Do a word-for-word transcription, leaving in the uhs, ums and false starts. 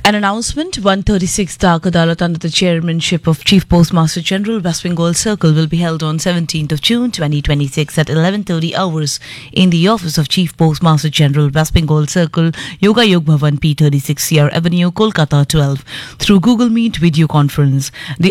An announcement: one hundred thirty-sixth Dak Adalat under the chairmanship of Chief Postmaster General, West Bengal Circle, will be held on seventeenth of June twenty twenty-six at eleven thirty hours in the office of Chief Postmaster General, West Bengal Circle, Yoga Yog Bhavan, P thirty-six, Sierra Avenue, Kolkata twelve, through Google Meet video conference. The